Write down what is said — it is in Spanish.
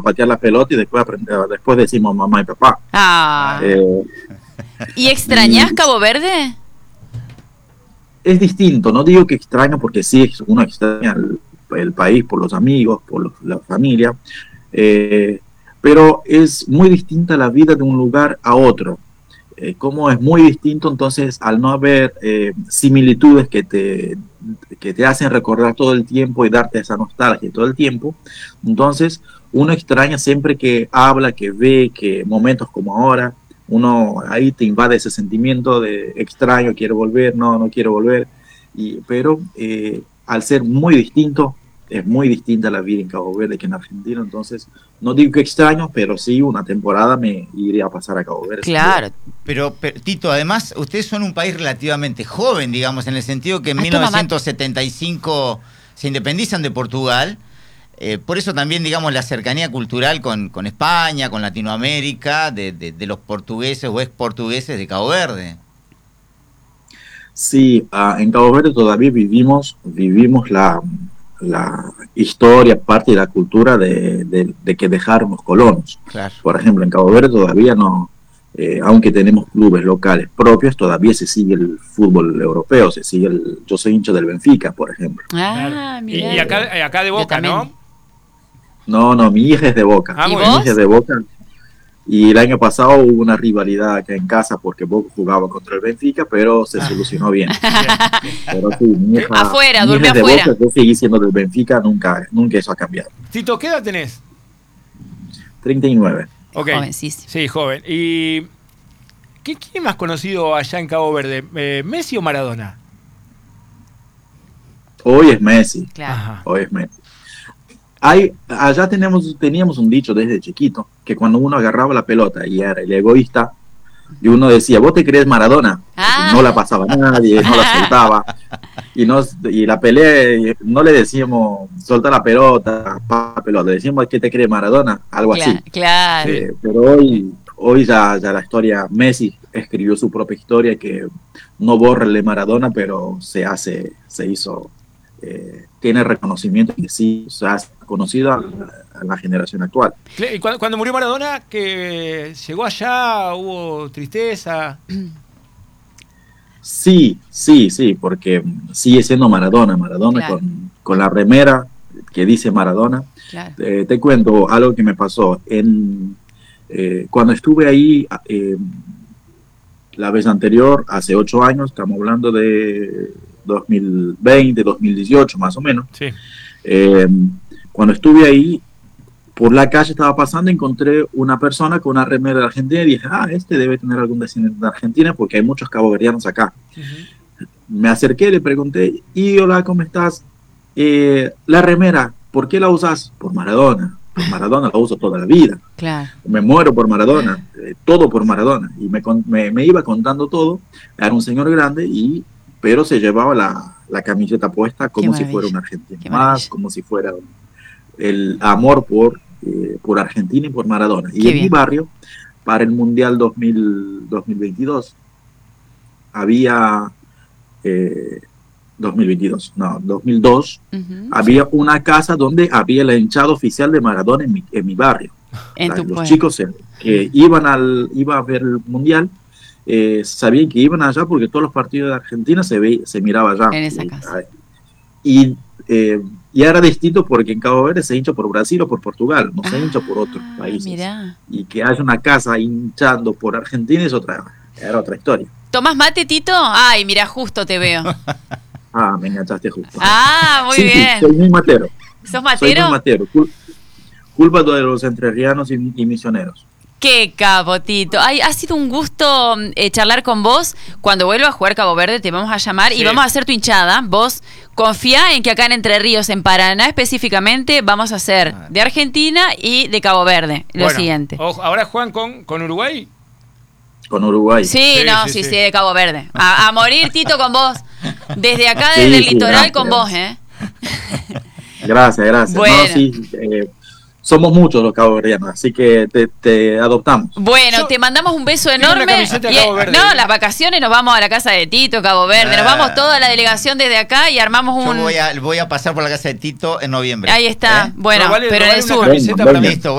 a patear la pelota y después decimos mamá y papá. ¿Y extrañas Cabo Verde? Es distinto, no digo que extraño porque sí, uno extraña el país por los amigos, por la familia, pero es muy distinta la vida de un lugar a otro. Como es muy distinto, entonces al no haber similitudes que te hacen recordar todo el tiempo y darte esa nostalgia todo el tiempo, entonces uno extraña siempre que habla, que ve, que momentos como ahora, uno ahí te invade ese sentimiento de extraño, quiero volver, no quiero volver, pero al ser muy distinto, es muy distinta la vida en Cabo Verde que en Argentina, entonces no digo que extraño, pero sí una temporada me iría a pasar a Cabo Verde. Claro. Pero Tito, además, ustedes son un país relativamente joven, digamos, en el sentido que en 1975 se independizan de Portugal, por eso también, digamos, la cercanía cultural con España, con Latinoamérica, de los portugueses o ex portugueses de Cabo Verde. Sí, en Cabo Verde todavía vivimos la historia, parte de la cultura de que dejaron los colonos. Claro. Por ejemplo, en Cabo Verde todavía no, aunque tenemos clubes locales propios, todavía se sigue el fútbol europeo, yo soy hincha del Benfica, por ejemplo. Mira. Y acá de Boca, ¿no? No, mi hija es de Boca. ¿Y mi vos? hija es de Boca. Y el año pasado hubo una rivalidad acá en casa porque Boca jugaba contra el Benfica, pero se solucionó bien. Pero sí, mi hija, Afuera, mi hija durmió es de afuera. Boca, yo seguí siendo del Benfica, nunca eso ha cambiado. Tito, ¿qué edad tenés? 39. Ok. Jovencísimo. Sí, joven. ¿Y quién es más conocido allá en Cabo Verde? ¿Messi o Maradona? Hoy es Messi. Claro. Ajá. Hoy es Messi. Allá teníamos un dicho desde chiquito, que cuando uno agarraba la pelota y era el egoísta, y uno decía, ¿vos te crees Maradona? No la pasaba a nadie, no la soltaba. Y la pelea, no le decíamos, solta la pelota, le decíamos, ¿qué te cree Maradona? Algo así. Claro. Pero hoy ya la historia, Messi escribió su propia historia, que no borra el de Maradona, pero se hizo... tiene reconocimiento y sí, o sea, es conocido a la generación actual. ¿Y cuando murió Maradona, que llegó allá, hubo tristeza? Sí, porque sigue siendo Maradona, Claro. con la remera que dice Maradona. Claro. Te cuento algo que me pasó. Cuando estuve ahí la vez anterior, hace 8 años, estamos hablando de 2020, 2018 más o menos. Sí. Cuando estuve ahí, por la calle estaba pasando, encontré una persona con una remera de Argentina y dije, este debe tener algún descendiente de Argentina porque hay muchos caboverdianos acá. Uh-huh. Me acerqué, le pregunté, y hola, ¿cómo estás? La remera, ¿por qué la usas? Por Maradona. Por Maradona la uso toda la vida. Claro. Me muero por Maradona, todo por Maradona. Y me iba contando todo. Era un señor grande, pero se llevaba la camiseta puesta como si fuera un argentino más, como si fuera el amor por Argentina y por Maradona. Y en mi barrio, para el Mundial 2022, había... 2002, Uh-huh. había una casa donde había la hinchada oficial de Maradona en mi barrio. Los chicos que iban a ver el Mundial sabían que iban allá porque todos los partidos de Argentina se miraba allá. En esa casa. Y era distinto porque en Cabo Verde se hincha por Brasil o por Portugal, no se hincha por otros países. Mirá. Y que haya una casa hinchando por Argentina era otra historia. ¿Tomás mate, Tito? Ay, mira, justo te veo. Me enganchaste justo. Muy bien. Soy muy matero. ¿Sos matero? Soy muy matero. Culpa de los entrerrianos y misioneros. Qué capo, Tito. Ay, ha sido un gusto charlar con vos. Cuando vuelva a jugar Cabo Verde te vamos a llamar y vamos a hacer tu hinchada. Vos confía en que acá en Entre Ríos, en Paraná específicamente, vamos a hacer de Argentina y de Cabo Verde. Lo siguiente. ¿Ahora juegan con Uruguay? Con Uruguay. Sí, de Cabo Verde. A morir, Tito, con vos. Desde acá, desde el litoral, con vos, Gracias. Bueno. Somos muchos los caboverdianos, así que te adoptamos. Bueno, te mandamos un beso enorme. Las vacaciones nos vamos a la casa de Tito, Cabo Verde. Nos vamos toda la delegación desde acá y armamos un... Yo voy a pasar por la casa de Tito en noviembre. Ahí está. Bueno, pero en el sur. Listo.